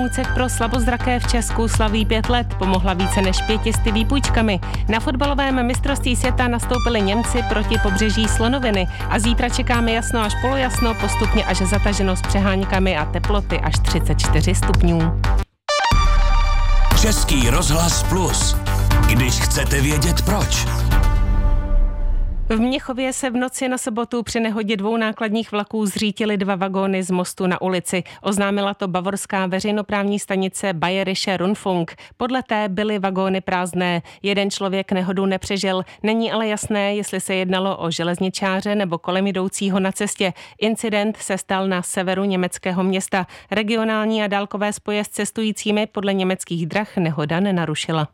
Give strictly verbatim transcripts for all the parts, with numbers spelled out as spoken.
pomůcek pro slabozraké v Česku slaví pět let, pomohla více než pětisty výpůjčkami. Na fotbalovém mistrovství světa nastoupili Němci proti pobřeží Slonoviny a zítra čekáme jasno až polojasno, postupně až zataženo s přeháňkami a teploty až třicet čtyři stupňů. Český rozhlas Plus. Když chcete vědět proč. V Mnichově se v noci na sobotu při nehodě dvou nákladních vlaků zřítily dva vagóny z mostu na ulici. Oznámila to bavorská veřejnoprávní stanice Bayerische Rundfunk. Podle té byly vagóny prázdné. Jeden člověk nehodu nepřežil. Není ale jasné, jestli se jednalo o železničáře nebo kolem jdoucího na cestě. Incident se stal na severu německého města. Regionální a dálkové spoje s cestujícími podle německých drah nehoda nenarušila.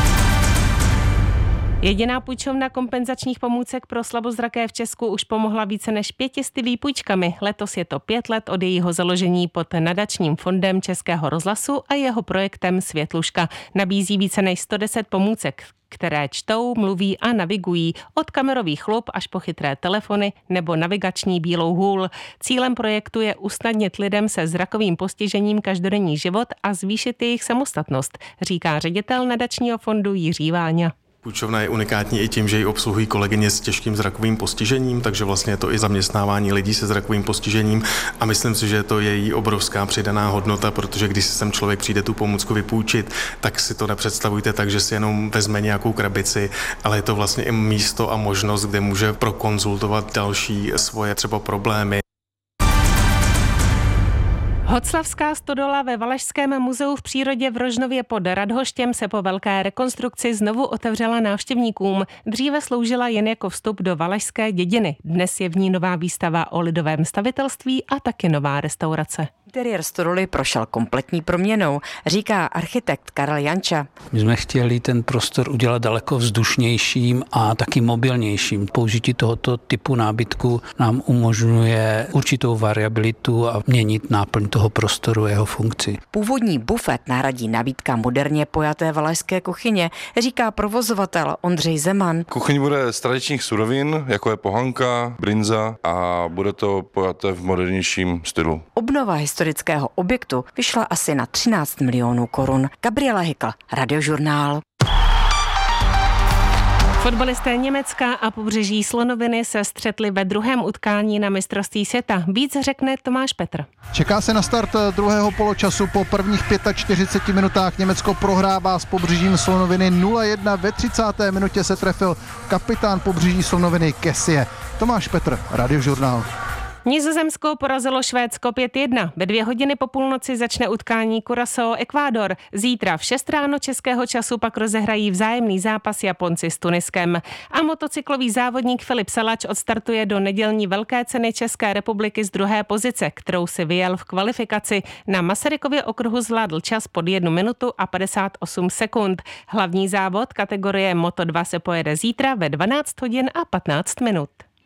Jediná půjčovna kompenzačních pomůcek pro slabozraké v Česku už pomohla více než pětisty výpůjčkami. Letos je to pět let od jejího založení pod nadačním fondem Českého rozhlasu a jeho projektem Světluška. Nabízí více než sto deset pomůcek, které čtou, mluví a navigují od kamerových chlup až po chytré telefony nebo navigační bílou hůl. Cílem projektu je usnadnit lidem se zrakovým postižením každodenní život a zvýšit jejich samostatnost, říká ředitel nadačního fondu Jiří Váňa. Půjčovna je unikátní i tím, že ji obsluhují kolegyně s těžkým zrakovým postižením, takže vlastně je to i zaměstnávání lidí se zrakovým postižením a myslím si, že je to její obrovská přidaná hodnota, protože když si sem člověk přijde tu pomůcku vypůjčit, tak si to nepředstavujte tak, že si jenom vezme nějakou krabici, ale je to vlastně i místo a možnost, kde může prokonzultovat další svoje třeba problémy. Hoclavská stodola ve Valašském muzeu v přírodě v Rožnově pod Radhoštěm se po velké rekonstrukci znovu otevřela návštěvníkům. Dříve sloužila jen jako vstup do valašské dědiny. Dnes je v ní nová výstava o lidovém stavitelství a taky nová restaurace. Interiér stodoly prošel kompletní proměnou, říká architekt Karel Janča. My jsme chtěli ten prostor udělat daleko vzdušnějším a taky mobilnějším. Použití tohoto typu nábytku nám umožňuje určitou variabilitu a měnit náplň toho prostoru, jeho funkci. Původní bufet nahradí nabídka moderně pojaté valašské kuchyně, říká provozovatel Ondřej Zeman. Kuchyň bude z tradičních surovin, jako je pohanka, brinza a bude to pojaté v modernějším stylu. Obnova historického objektu vyšla asi na třináct milionů korun. Gabriela Hykl, Radiožurnál. Fotbalisté Německa a pobřeží Slonoviny se střetli ve druhém utkání na mistrovství světa. Víc řekne Tomáš Petr. Čeká se na start druhého poločasu. Po prvních čtyřiceti pěti minutách Německo prohrává s pobřežím Slonoviny nula jedna. Ve třicáté minutě se trefil kapitán pobřeží Slonoviny Kessie. Tomáš Petr, Radiožurnál. Nizozemsko porazilo Švédsko pět jedna. Ve dvě hodiny po půlnoci začne utkání Curaçao Ekvádor. Zítra v šest ráno českého času pak rozehrají vzájemný zápas Japonci s Tuniskem. A motocyklový závodník Filip Salač odstartuje do nedělní velké ceny České republiky z druhé pozice, kterou si vyjel v kvalifikaci. Na Masarykově okruhu zvládl čas pod jednu minutu a padesát osm sekund. Hlavní závod kategorie Moto dva se pojede zítra ve dvanáct hodin a patnáct minut.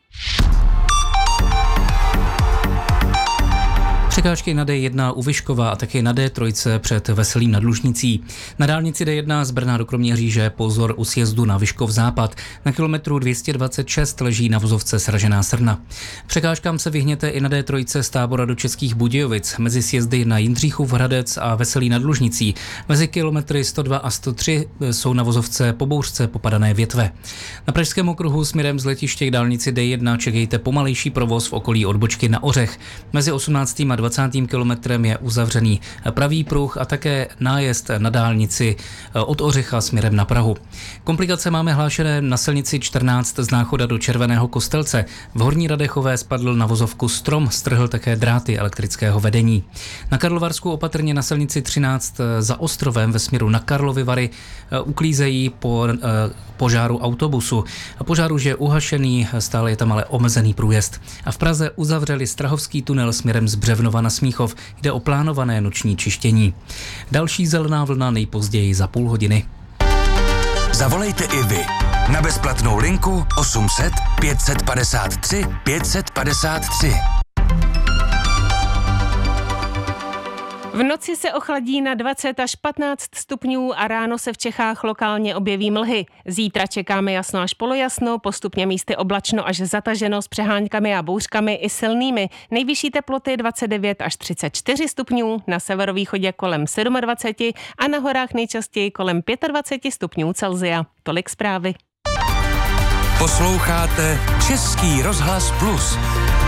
Překážky na D jedna u Vyškova a také na D tři před Veselým nad Lužnicí. Na dálnici D jedna z Brna do Kroměříže pozor u sjezdu na Vyškov západ. Na kilometru dvě stě dvacet šest leží na vozovce sražená srna. Překážkám se vyhněte i na D tři z Tábora do Českých Budějovic mezi sjezdy na Jindříchův Hradec a Veselý nad Lužnicí. Mezi kilometry sto dva a sto tři jsou na vozovce po bouřce popadané větve. Na Pražském okruhu směrem z letiště k dálnici D jedna čekejte pomalejší provoz v okolí odbočky na Ořech. Mezi osmnáctým a dvacátým kilometrem je uzavřený pravý pruh a také nájezd na dálnici od Ořecha směrem na Prahu. Komplikace máme hlášené na silnici čtrnáct z Náchoda do Červeného Kostelce. V Horní Radechové spadl na vozovku strom, strhl také dráty elektrického vedení. Na Karlovarsku opatrně na silnici třináct za Ostrovem ve směru na Karlovy Vary uklízejí po požáru autobusu. Požár už je uhašený, stále je tam ale omezený průjezd. A v Praze uzavřeli Strahovský tunel směrem z Břevnova na Smíchov. Jde o plánované noční čištění. Další zelená vlna nejpozději za půl hodiny. Zavolejte i vy na bezplatnou linku osm set pět set padesát tři pět set padesát tři. V noci se ochladí na dvacet až patnáct stupňů a ráno se v Čechách lokálně objeví mlhy. Zítra čekáme jasno až polojasno, postupně místy oblačno až zataženo s přeháňkami a bouřkami i silnými. Nejvyšší teploty dvacet devět až třicet čtyři stupňů, na severovýchodě kolem dvacet sedm a na horách nejčastěji kolem dvacet pět stupňů Celsia. Tolik zprávy. Posloucháte Český rozhlas Plus.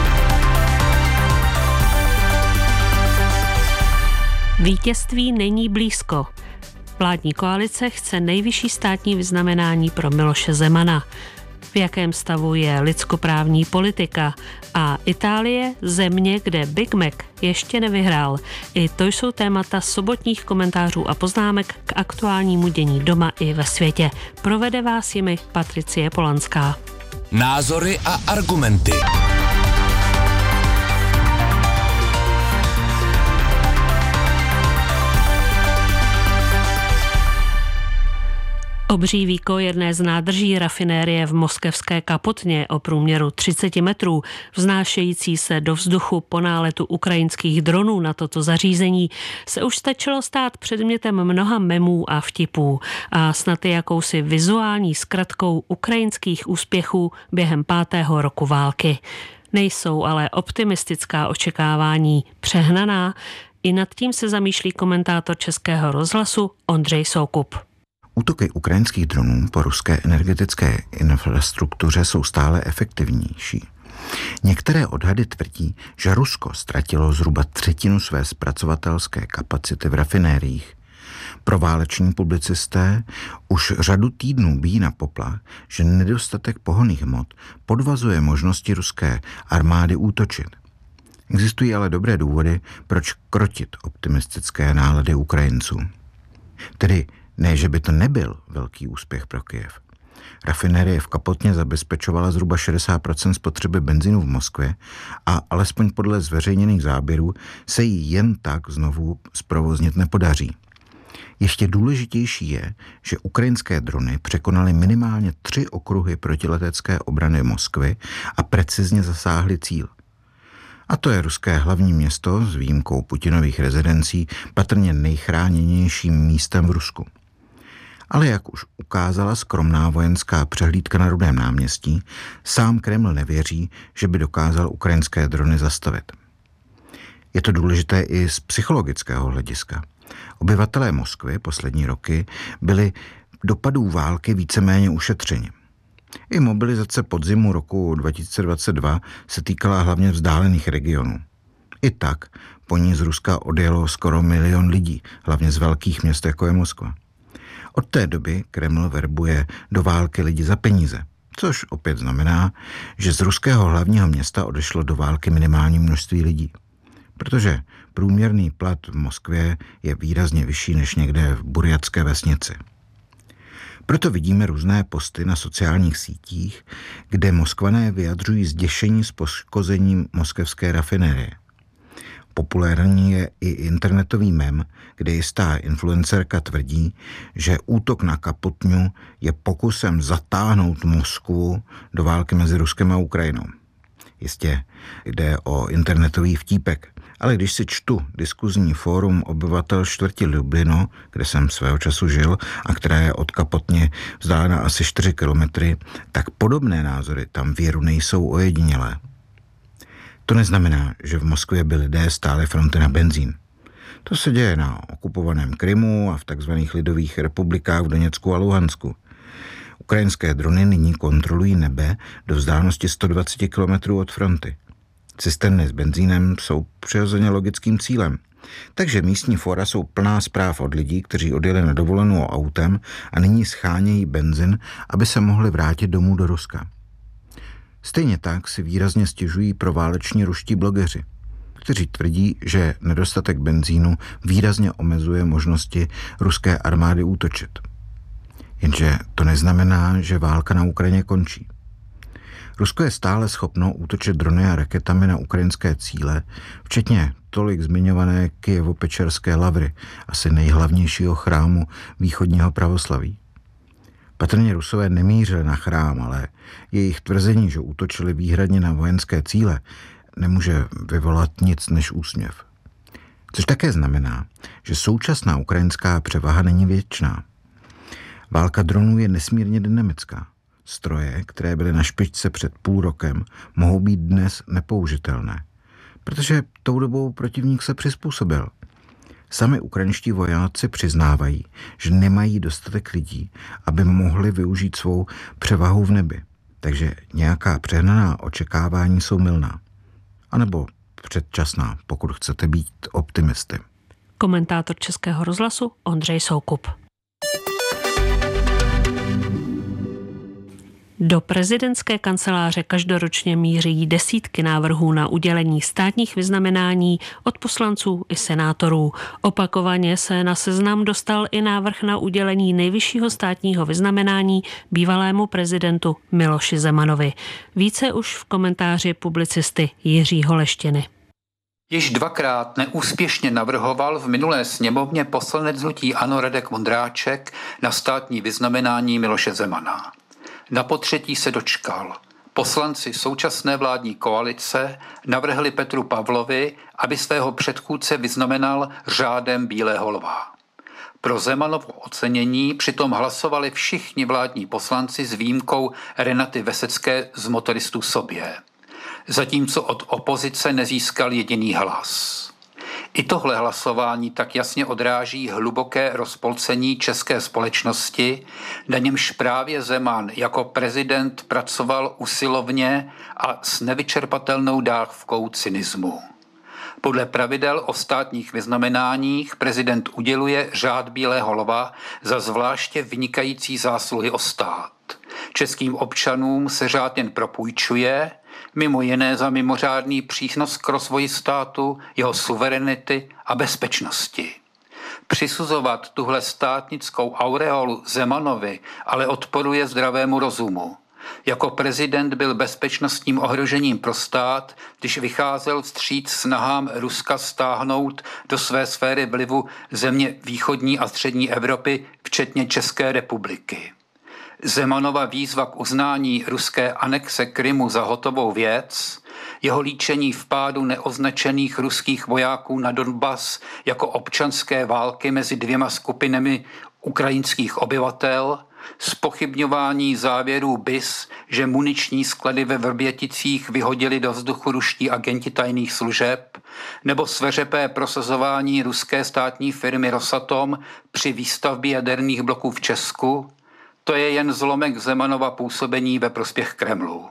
Vítězství není blízko. Vládní koalice chce nejvyšší státní vyznamenání pro Miloše Zemana. V jakém stavu je lidskoprávní politika a Itálie, země, kde Big Mac ještě nevyhrál. I to jsou témata sobotních komentářů a poznámek k aktuálnímu dění doma i ve světě. Provede vás jimi Patricie Polanská. Názory a argumenty. Obří výkoj jedné z nádrží rafinérie v moskevské Kapotně o průměru třicet metrů, vznášející se do vzduchu po náletu ukrajinských dronů na toto zařízení, se už stačilo stát předmětem mnoha memů a vtipů a snad i jakousi vizuální zkratkou ukrajinských úspěchů během pátého roku války. Nejsou ale optimistická očekávání přehnaná, i nad tím se zamýšlí komentátor Českého rozhlasu Ondřej Soukup. Útoky ukrajinských dronů po ruské energetické infrastruktuře jsou stále efektivnější. Některé odhady tvrdí, že Rusko ztratilo zhruba třetinu své zpracovatelské kapacity v rafinériích. Prováleční publicisté už řadu týdnů bijí na poplach, že nedostatek pohonných hmot podvazuje možnosti ruské armády útočit. Existují ale dobré důvody, proč krotit optimistické nálady Ukrajinců. Tedy ne, že by to nebyl velký úspěch pro Kyjev. Rafinérie v Kapotně zabezpečovala zhruba šedesát procent spotřeby benzínu v Moskvě a alespoň podle zveřejněných záběrů se jí jen tak znovu zprovoznit nepodaří. Ještě důležitější je, že ukrajinské drony překonaly minimálně tři okruhy protiletecké obrany Moskvy a precizně zasáhly cíl. A to je ruské hlavní město s výjimkou Putinových rezidencí patrně nejchráněnějším místem v Rusku. Ale jak už ukázala skromná vojenská přehlídka na Rudém náměstí, sám Kreml nevěří, že by dokázal ukrajinské drony zastavit. Je to důležité i z psychologického hlediska. Obyvatelé Moskvy poslední roky byli dopadů války víceméně ušetřeni. I mobilizace podzimu roku dva tisíce dvacet dva se týkala hlavně vzdálených regionů. I tak po ní z Ruska odjelo skoro milion lidí, hlavně z velkých měst, jako je Moskva. Od té doby Kreml verbuje do války lidi za peníze, což opět znamená, že z ruského hlavního města odešlo do války minimální množství lidí. Protože průměrný plat v Moskvě je výrazně vyšší než někde v burjatské vesnici. Proto vidíme různé posty na sociálních sítích, kde Moskvané vyjadřují zděšení s poškozením moskevské rafinérie. Populární je i internetový mem, kde jistá influencerka tvrdí, že útok na Kapotňu je pokusem zatáhnout Moskvu do války mezi Ruskem a Ukrajinou. Jistě jde o internetový vtípek, ale když si čtu diskuzní fórum obyvatel čtvrti Lublino, kde jsem svého času žil a která je od Kapotně vzdálena asi čtyři kilometry, tak podobné názory tam věru nejsou ojedinělé. To neznamená, že v Moskvě by lidé stáli fronty na benzín. To se děje na okupovaném Krymu a v takzvaných lidových republikách v Doněcku a Luhansku. Ukrajinské drony nyní kontrolují nebe do vzdálenosti sto dvacet kilometrů od fronty. Cisterny s benzínem jsou přirozeně logickým cílem. Takže místní fora jsou plná zpráv od lidí, kteří odjeli na dovolenou autem a nyní schánějí benzin, aby se mohli vrátit domů do Ruska. Stejně tak si výrazně stěžují prováleční ruští blogeři, kteří tvrdí, že nedostatek benzínu výrazně omezuje možnosti ruské armády útočit. Jenže to neznamená, že válka na Ukrajině končí. Rusko je stále schopno útočit drony a raketami na ukrajinské cíle, včetně tolik zmiňované Kyjevo-Pečerské lavry, asi nejhlavnějšího chrámu východního pravoslaví. Patrně Rusové nemířili na chrám, ale jejich tvrzení, že útočili výhradně na vojenské cíle, nemůže vyvolat nic než úsměv. Což také znamená, že současná ukrajinská převaha není věčná. Válka dronů je nesmírně dynamická. Stroje, které byly na špičce před půl rokem, mohou být dnes nepoužitelné, protože tou dobou protivník se přizpůsobil. Sami ukrajinští vojáci přiznávají, že nemají dostatek lidí, aby mohli využít svou převahu v nebi. Takže nějaká přehnaná očekávání jsou mylná. A nebo předčasná, pokud chcete být optimisty. Komentátor Českého rozhlasu Ondřej Soukup. Do prezidentské kanceláře každoročně míří desítky návrhů na udělení státních vyznamenání od poslanců i senátorů. Opakovaně se na seznam dostal i návrh na udělení nejvyššího státního vyznamenání bývalému prezidentu Miloši Zemanovi. Více už v komentáři publicisty Jiřího Leštiny. Již dvakrát neúspěšně navrhoval v minulé sněmovně poslanec hnutí ANO Radek Vondráček na státní vyznamenání Miloše Zemana. Na potřetí se dočkal. Poslanci současné vládní koalice navrhli Petru Pavlovi, aby svého předchůdce vyznamenal řádem Bílého lva. Pro Zemanovo ocenění přitom hlasovali všichni vládní poslanci s výjimkou Renaty Vesecké z Motoristů Sobě. Zatímco od opozice nezískal jediný hlas. I tohle hlasování tak jasně odráží hluboké rozpolcení české společnosti, na němž právě Zeman jako prezident pracoval usilovně a s nevyčerpatelnou dávkou cynismu. Podle pravidel o státních vyznamenáních prezident uděluje řád Bílého lva za zvláště vynikající zásluhy o stát. Českým občanům se řád jen propůjčuje, mimo jiné za mimořádný přínos k rozvoji státu, jeho suverenity a bezpečnosti. Přisuzovat tuhle státnickou aureolu Zemanovi ale odporuje zdravému rozumu. Jako prezident byl bezpečnostním ohrožením pro stát, když vycházel vstříc snahám Ruska stáhnout do své sféry vlivu země východní a střední Evropy, včetně České republiky. Zemanova výzva k uznání ruské anexe Krymu za hotovou věc, jeho líčení vpádu neoznačených ruských vojáků na Donbas jako občanské války mezi dvěma skupinami ukrajinských obyvatel, zpochybňování závěrů B I S, že muniční sklady ve Vrběticích vyhodili do vzduchu ruští agenti tajných služeb, nebo sveřepé prosazování ruské státní firmy Rosatom při výstavbě jaderných bloků v Česku, to je jen zlomek Zemanova působení ve prospěch Kremlu.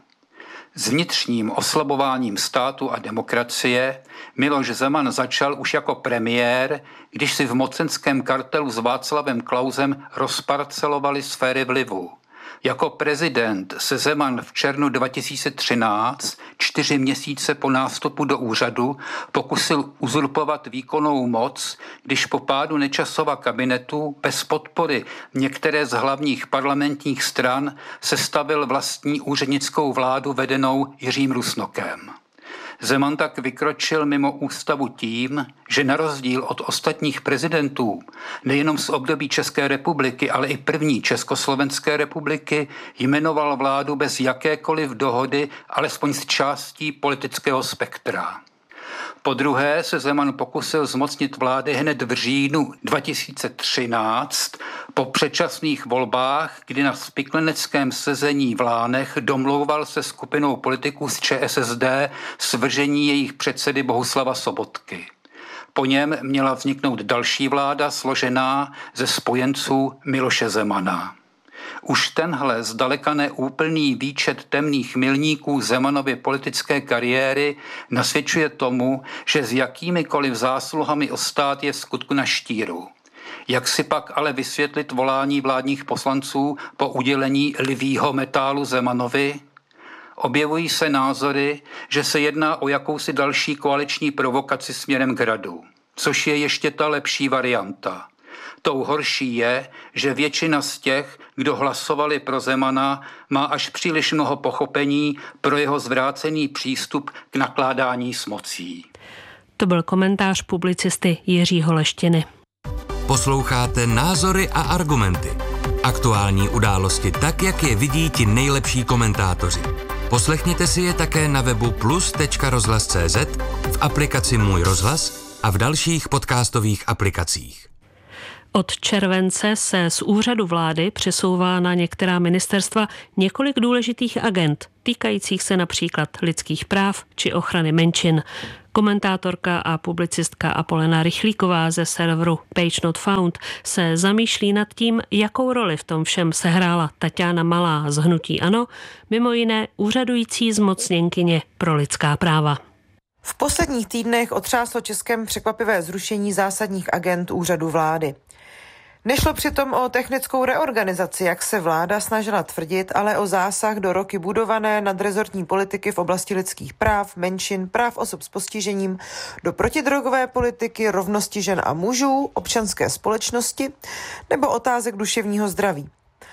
S vnitřním oslabováním státu a demokracie Miloš Zeman začal už jako premiér, když si v mocenském kartelu s Václavem Klausem rozparcelovali sféry vlivu. Jako prezident se Zeman v červnu dva tisíce třináct, čtyři měsíce po nástupu do úřadu, pokusil uzurpovat výkonnou moc, když po pádu Nečasova kabinetu bez podpory některé z hlavních parlamentních stran sestavil vlastní úřednickou vládu vedenou Jiřím Rusnokem. Zeman tak vykročil mimo ústavu tím, že na rozdíl od ostatních prezidentů, nejenom z období České republiky, ale i první Československé republiky, jmenoval vládu bez jakékoliv dohody, alespoň s částí politického spektra. Po druhé se Zeman pokusil zmocnit vlády hned v říjnu dva tisíce třináct po předčasných volbách, kdy na spikleneckém sezení v Lánech domlouval se skupinou politiků z ČSSD svržení jejich předsedy Bohuslava Sobotky. Po něm měla vzniknout další vláda složená ze spojenců Miloše Zemana. Už tenhle zdaleka neúplný výčet temných milníků Zemanovy politické kariéry nasvědčuje tomu, že s jakýmikoliv zásluhami o stát je v skutku na štíru. Jak si pak ale vysvětlit volání vládních poslanců po udělení lvího metálu Zemanovi? Objevují se názory, že se jedná o jakousi další koaliční provokaci směrem k Hradu, což je ještě ta lepší varianta. Tou horší je, že většina z těch, kdo hlasovali pro Zemana, má až příliš mnoho pochopení pro jeho zvrácený přístup k nakládání s mocí. To byl komentář publicisty Jiřího Leštiny. Posloucháte Názory a argumenty. Aktuální události tak, jak je vidí ti nejlepší komentátoři. Poslechněte si je také na webu plus tečka rozhlas tečka cé zet, v aplikaci Můj rozhlas a v dalších podcastových aplikacích. Od července se z úřadu vlády přesouvá na některá ministerstva několik důležitých agend, týkajících se například lidských práv či ochrany menšin. Komentátorka a publicistka Apolena Rychlíková ze serveru Page Not Found se zamýšlí nad tím, jakou roli v tom všem sehrála Taťána Malá z hnutí ANO, mimo jiné úřadující zmocněnkyně pro lidská práva. V posledních týdnech otřáslo Českem překvapivé zrušení zásadních agend úřadu vlády. Nešlo přitom o technickou reorganizaci, jak se vláda snažila tvrdit, ale o zásah do roky budované nadrezortní politiky v oblasti lidských práv, menšin, práv osob s postižením, do protidrogové politiky, rovnosti žen a mužů, občanské společnosti nebo otázek duševního zdraví.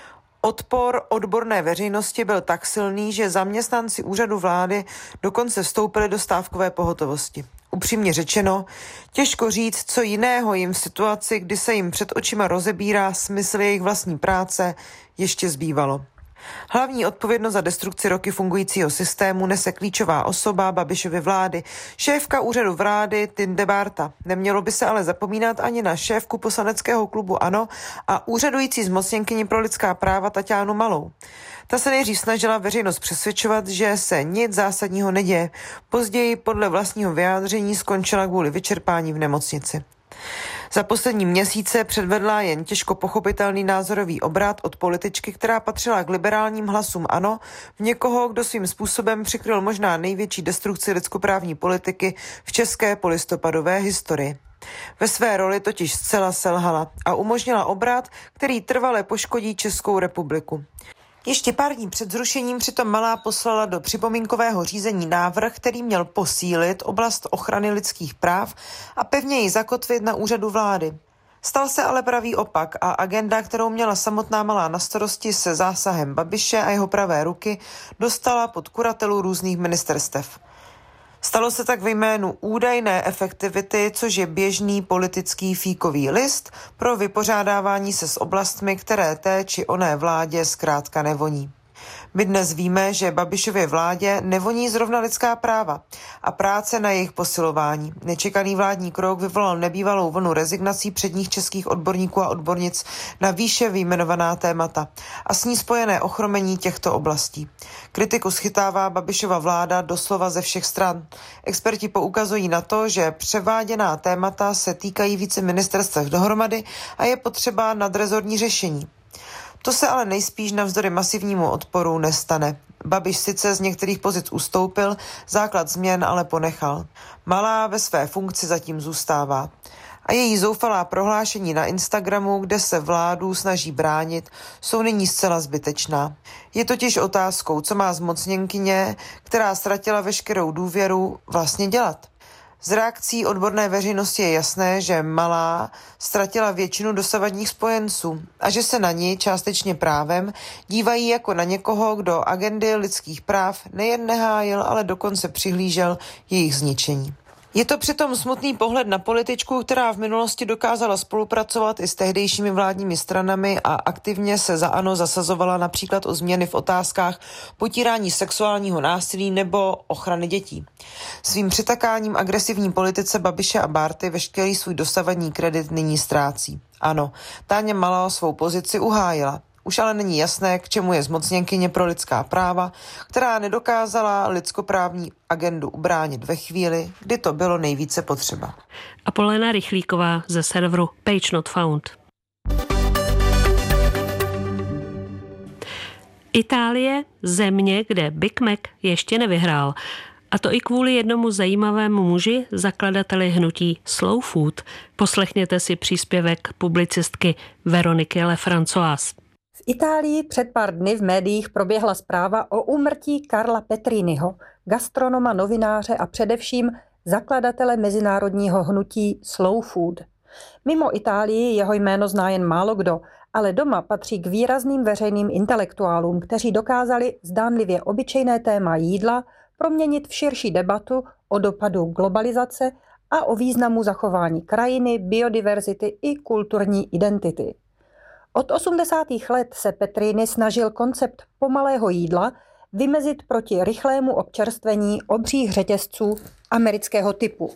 Odpor odborné veřejnosti byl tak silný, že zaměstnanci úřadu vlády dokonce vstoupili do stávkové pohotovosti. Upřímně řečeno, těžko říct, co jiného jim v situaci, kdy se jim před očima rozebírá smysl jejich vlastní práce, ještě zbývalo. Hlavní odpovědnost za destrukci roky fungujícího systému nese klíčová osoba Babišovy vlády, šéfka úřadu vlády Tinde Bárta. Nemělo by se ale zapomínat ani na šéfku poslaneckého klubu ANO a úřadující zmocněnkyni pro lidská práva Taťánu Malou. Ta se nejdřív snažila veřejnost přesvědčovat, že se nic zásadního neděje. Později podle vlastního vyjádření skončila kvůli vyčerpání v nemocnici. Za poslední měsíce předvedla jen těžko pochopitelný názorový obrat od političky, která patřila k liberálním hlasům ANO, v někoho, kdo svým způsobem přikryl možná největší destrukci lidskoprávní politiky v české polistopadové historii. Ve své roli totiž zcela selhala a umožnila obrat, který trvale poškodí Českou republiku. Ještě pár dní před zrušením přitom Malá poslala do připomínkového řízení návrh, který měl posílit oblast ochrany lidských práv a pevně ji zakotvit na úřadu vlády. Stal se ale pravý opak a agenda, kterou měla samotná Malá na starosti se zásahem Babiše a jeho pravé ruky, dostala pod kuratelu různých ministerstev. Stalo se tak ve jménu údajné efektivity, což je běžný politický fíkový list pro vypořádávání se s oblastmi, které té či oné vládě zkrátka nevoní. My dnes víme, že Babišově vládě nevoní zrovna lidská práva a práce na jejich posilování. Nečekaný vládní krok vyvolal nebývalou vlnu rezignací předních českých odborníků a odbornic na výše vyjmenovaná témata a s ní spojené ochromení těchto oblastí. Kritiku schytává Babišova vláda doslova ze všech stran. Experti poukazují na to, že převáděná témata se týkají více ministerstev dohromady a je potřeba nadrezortní řešení. To se ale nejspíš navzdory masivnímu odporu nestane. Babiš sice z některých pozic ustoupil, základ změn ale ponechal. Malá ve své funkci zatím zůstává. A její zoufalá prohlášení na Instagramu, kde se vládu snaží bránit, jsou nyní zcela zbytečná. Je totiž otázkou, co má zmocněnkyně, která ztratila veškerou důvěru, vlastně dělat. Z reakcí odborné veřejnosti je jasné, že Malá ztratila většinu dosavadních spojenců a že se na ní částečně právem dívají jako na někoho, kdo agendy lidských práv nejen nehájil, ale dokonce přihlížel jejich zničení. Je to přitom smutný pohled na političku, která v minulosti dokázala spolupracovat i s tehdejšími vládními stranami a aktivně se za ANO zasazovala například o změny v otázkách potírání sexuálního násilí nebo ochrany dětí. Svým přitakáním agresivní politice Babiše a Bárty veškerý svůj dosavadní kredit nyní ztrácí. Ano, Táňa Malá svou pozici uhájila. Už ale není jasné, k čemu je zmocněnkyně pro lidská práva, která nedokázala lidskoprávní agendu ubránit ve chvíli, kdy to bylo nejvíce potřeba. Apolena Rychlíková ze serveru Page Not Found. Itálie, země, kde Big Mac ještě nevyhrál. A to i kvůli jednomu zajímavému muži, zakladateli hnutí Slow Food. Poslechněte si příspěvek publicistky Veroniky Lefrancoise. V Itálii před pár dny v médiích proběhla zpráva o úmrtí Carla Petriniho, gastronoma, novináře a především zakladatele mezinárodního hnutí Slow Food. Mimo Itálii jeho jméno zná jen málo kdo, ale doma patří k výrazným veřejným intelektuálům, kteří dokázali zdánlivě obyčejné téma jídla proměnit v širší debatu o dopadu globalizace a o významu zachování krajiny, biodiverzity i kulturní identity. Od osmdesátých let se Petrini snažil koncept pomalého jídla vymezit proti rychlému občerstvení obřích řetězců amerického typu.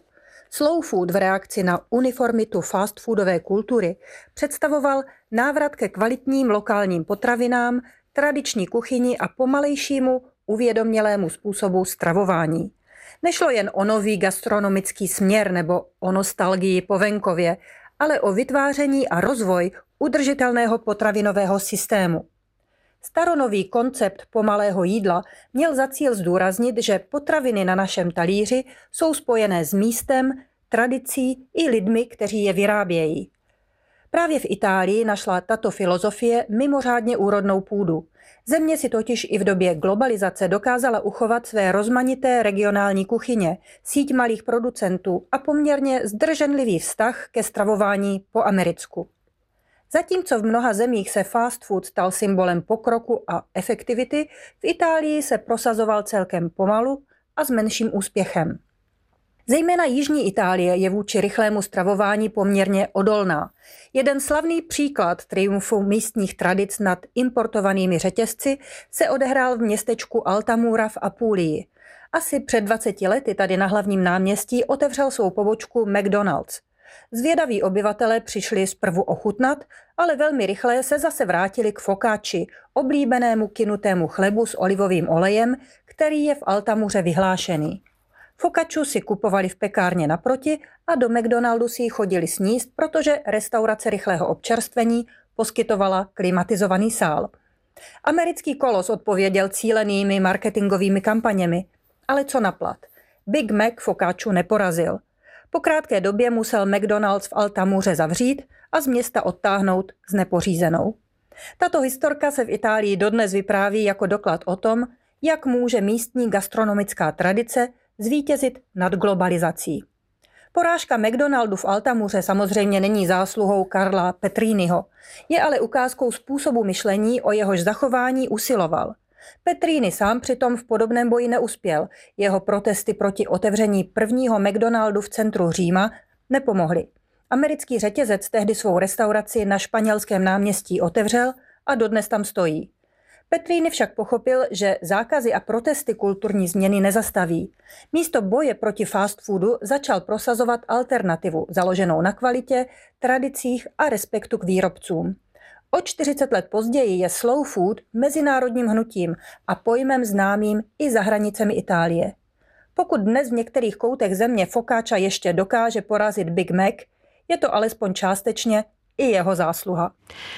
Slow food v reakci na uniformitu fast foodové kultury představoval návrat ke kvalitním lokálním potravinám, tradiční kuchyni a pomalejšímu, uvědomělému způsobu stravování. Nešlo jen o nový gastronomický směr nebo o nostalgii po venkově, ale o vytváření a rozvoj udržitelného potravinového systému. Staronový koncept pomalého jídla měl za cíl zdůraznit, že potraviny na našem talíři jsou spojené s místem, tradicí i lidmi, kteří je vyrábějí. Právě v Itálii našla tato filozofie mimořádně úrodnou půdu. Země si totiž i v době globalizace dokázala uchovat své rozmanité regionální kuchyně, síť malých producentů a poměrně zdrženlivý vztah ke stravování po americku. Zatímco v mnoha zemích se fast food stal symbolem pokroku a efektivity, v Itálii se prosazoval celkem pomalu a s menším úspěchem. Zejména jižní Itálie je vůči rychlému stravování poměrně odolná. Jeden slavný příklad triumfu místních tradic nad importovanými řetězci se odehrál v městečku Altamura v Apulii. Asi před dvaceti lety tady na hlavním náměstí otevřel svou pobočku McDonald's. Zvědaví obyvatelé přišli zprvu ochutnat, ale velmi rychle se zase vrátili k focacci, oblíbenému kynutému chlebu s olivovým olejem, který je v Altamuře vyhlášený. Focacciu si kupovali v pekárně naproti a do McDonaldu si ji chodili sníst, protože restaurace rychlého občerstvení poskytovala klimatizovaný sál. Americký kolos odpověděl cílenými marketingovými kampaněmi, ale co naplat? Big Mac focacciu neporazil. Po krátké době musel McDonald's v Altamuře zavřít a z města odtáhnout s nepořízenou. Tato historka se v Itálii dodnes vypráví jako doklad o tom, jak může místní gastronomická tradice zvítězit nad globalizací. Porážka McDonaldu v Altamuře samozřejmě není zásluhou Carla Petriniho, je ale ukázkou způsobu myšlení, o jehož zachování usiloval. Petrini sám přitom v podobném boji neuspěl, jeho protesty proti otevření prvního McDonaldu v centru Říma nepomohly. Americký řetězec tehdy svou restauraci na Španělském náměstí otevřel a dodnes tam stojí. Petrini však pochopil, že zákazy a protesty kulturní změny nezastaví. Místo boje proti fast foodu začal prosazovat alternativu, založenou na kvalitě, tradicích a respektu k výrobcům. O čtyřicet let později je slow food mezinárodním hnutím a pojmem známým i za hranicemi Itálie. Pokud dnes v některých koutech země focaccia ještě dokáže porazit Big Mac, je to alespoň částečně i jeho zásluha.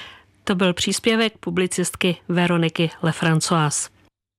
To byl příspěvek publicistky Veroniky Lefrancoise.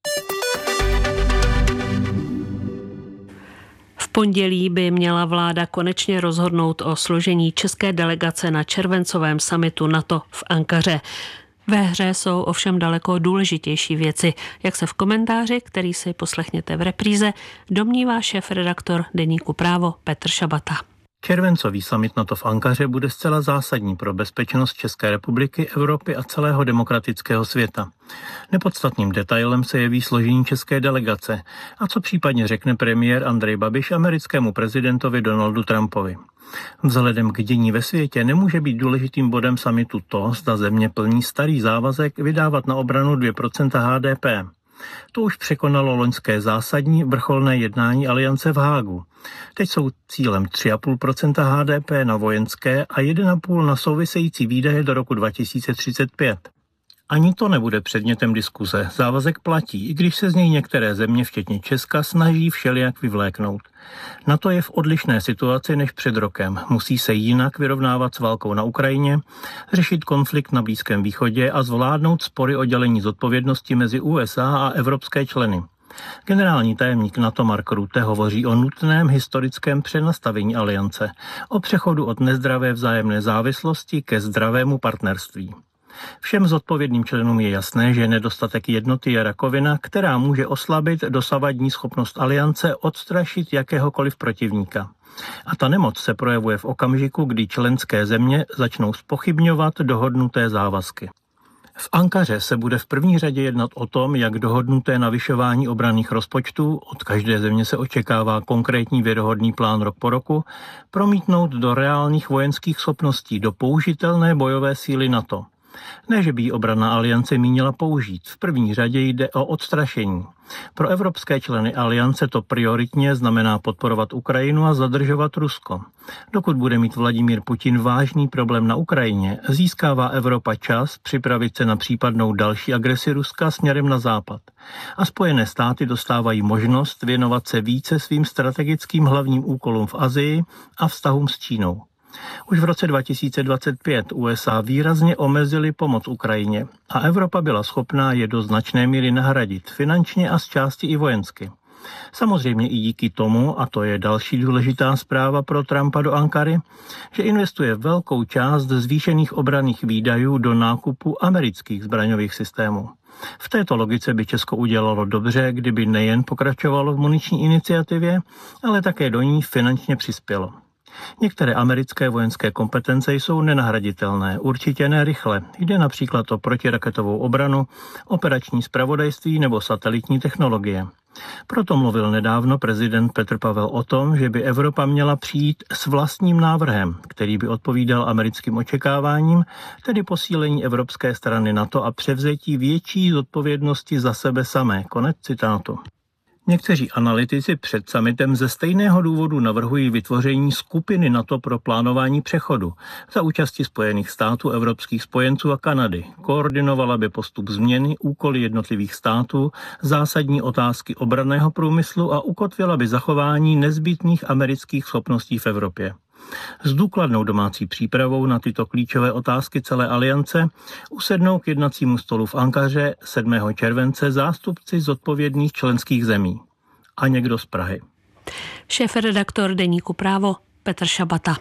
V pondělí by měla vláda konečně rozhodnout o složení české delegace na červencovém summitu NATO v Ankaře. Ve hře jsou ovšem daleko důležitější věci, jak se v komentáři, který si poslechněte v repríze, domnívá šéfredaktor deníku Právo Petr Šabata. Červencový summit NATO v Ankaře bude zcela zásadní pro bezpečnost České republiky, Evropy a celého demokratického světa. Nepodstatným detailem se jeví složení české delegace a co případně řekne premiér Andrej Babiš americkému prezidentovi Donaldu Trumpovi. Vzhledem k dění ve světě nemůže být důležitým bodem summitu to, zda země plní starý závazek vydávat na obranu dvě procenta H D P. To už překonalo loňské zásadní vrcholné jednání aliance v Hágu. Teď jsou cílem tři celá pět procenta H D P na vojenské a jedna celá pět na související výdaje do roku dva tisíce třicet pět. Ani to nebude předmětem diskuze. Závazek platí, i když se z něj některé země, včetně Česka, snaží všelijak vyvléknout. NATO je v odlišné situaci než před rokem. Musí se jinak vyrovnávat s válkou na Ukrajině, řešit konflikt na Blízkém východě a zvládnout spory o dělení zodpovědnosti mezi U S A a evropské členy. Generální tajemník NATO Mark Rutte hovoří o nutném historickém přenastavení aliance, o přechodu od nezdravé vzájemné závislosti ke zdravému partnerství. Všem zodpovědným členům je jasné, že nedostatek jednoty je rakovina, která může oslabit dosavadní schopnost aliance odstrašit jakéhokoliv protivníka. A ta nemoc se projevuje v okamžiku, kdy členské země začnou zpochybňovat dohodnuté závazky. V Ankaře se bude v první řadě jednat o tom, jak dohodnuté navyšování obranných rozpočtů, od každé země se očekává konkrétní věrohodný plán rok po roku, promítnout do reálných vojenských schopností, do použitelné bojové síly NATO. Ne, že by ji obranná aliance mínila použít. V první řadě jde o odstrašení. Pro evropské členy aliance to prioritně znamená podporovat Ukrajinu a zadržovat Rusko. Dokud bude mít Vladimír Putin vážný problém na Ukrajině, získává Evropa čas připravit se na případnou další agresi Ruska směrem na západ. A Spojené státy dostávají možnost věnovat se více svým strategickým hlavním úkolům v Asii a vztahům s Čínou. Už v roce dva tisíce dvacet pět U S A výrazně omezily pomoc Ukrajině a Evropa byla schopná je do značné míry nahradit finančně a z části i vojensky. Samozřejmě i díky tomu, a to je další důležitá zpráva pro Trumpa do Ankary, že investuje velkou část zvýšených obranných výdajů do nákupu amerických zbraňových systémů. V této logice by Česko udělalo dobře, kdyby nejen pokračovalo v muniční iniciativě, ale také do ní finančně přispělo. Některé americké vojenské kompetence jsou nenahraditelné, určitě ne rychle. Jde například o protiraketovou obranu, operační zpravodajství nebo satelitní technologie. Proto mluvil nedávno prezident Petr Pavel o tom, že by Evropa měla přijít s vlastním návrhem, který by odpovídal americkým očekáváním, tedy posílení evropské strany NATO a převzetí větší zodpovědnosti za sebe samé. Konec citátu. Někteří analytici před summitem ze stejného důvodu navrhují vytvoření skupiny NATO pro plánování přechodu za účasti Spojených států, evropských spojenců a Kanady. Koordinovala by postup změny, úkoly jednotlivých států, zásadní otázky obranného průmyslu a ukotvila by zachování nezbytných amerických schopností v Evropě. S důkladnou domácí přípravou na tyto klíčové otázky celé aliance usednou k jednacímu stolu v Ankaře sedmého července zástupci zodpovědných členských zemí. A někdo z Prahy. Šéfredaktor deníku Právo Petr Šabata.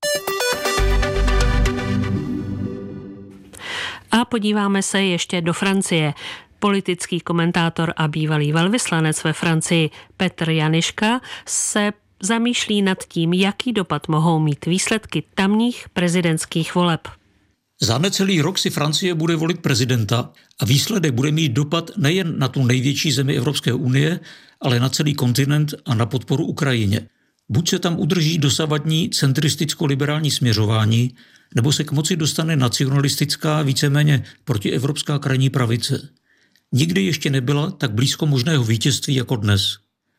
A podíváme se ještě do Francie. Politický komentátor a bývalý velvyslanec ve Francii Petr Janiška se zamýšlí nad tím, jaký dopad mohou mít výsledky tamních prezidentských voleb. Za necelý rok si Francie bude volit prezidenta a výsledek bude mít dopad nejen na tu největší zemi Evropské unie, ale na celý kontinent a na podporu Ukrajině. Buď se tam udrží dosavadní centristicko-liberální směřování, nebo se k moci dostane nacionalistická, víceméně protievropská krajní pravice. Nikdy ještě nebyla tak blízko možného vítězství jako dnes.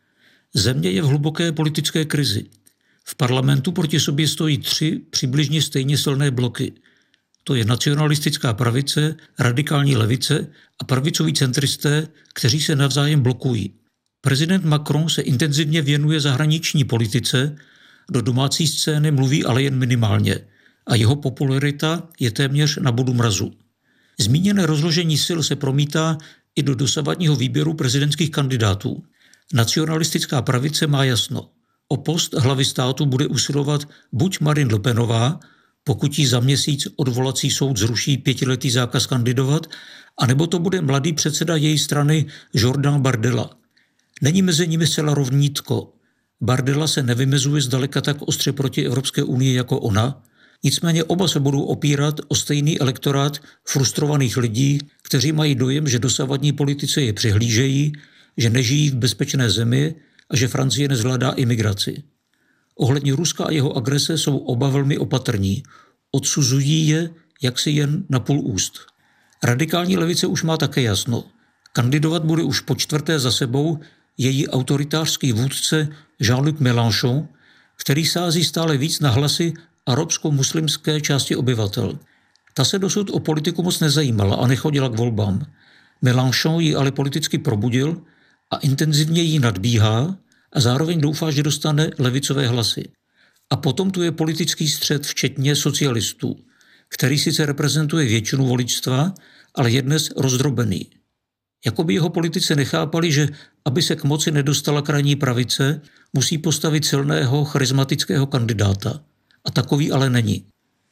Země je v hluboké politické krizi. V parlamentu proti sobě stojí tři přibližně stejně silné bloky. To je nacionalistická pravice, radikální levice a pravicoví centristé, kteří se navzájem blokují. Prezident Macron se intenzivně věnuje zahraniční politice, do domácí scény mluví ale jen minimálně a jeho popularita je téměř na bodu mrazu. Zmíněné rozložení sil se promítá i do dosavadního výběru prezidentských kandidátů. Nacionalistická pravice má jasno. O post hlavy státu bude usilovat buď Marine Le Penová, pokud jí za měsíc odvolací soud zruší pětiletý zákaz kandidovat, anebo to bude mladý předseda její strany Jordan Bardella. Není mezi nimi zcela rovnítko. Bardella se nevymezuje zdaleka tak ostře proti Evropské unii jako ona, nicméně oba se budou opírat o stejný elektorát frustrovaných lidí, kteří mají dojem, že dosavadní politice je přihlížejí, že nežijí v bezpečné zemi a že Francie nezvládá imigraci. Ohledně Ruska a jeho agrese jsou oba velmi opatrní. Odsuzují je jaksi jen na půl úst. Radikální levice už má také jasno. Kandidovat bude už po čtvrté za sebou její autoritářský vůdce Jean-Luc Mélenchon, který sází stále víc na hlasy arabsko-muslimské části obyvatel. Ta se dosud o politiku moc nezajímala a nechodila k volbám. Mélenchon ji ale politicky probudil a intenzivně jí nadbíhá a zároveň doufá, že dostane levicové hlasy. A potom tu je politický střed, včetně socialistů, který sice reprezentuje většinu voličstva, ale je dnes rozdrobený. Jakoby jeho politici nechápali, že aby se k moci nedostala krajní pravice, musí postavit silného charismatického kandidáta. A takový ale není.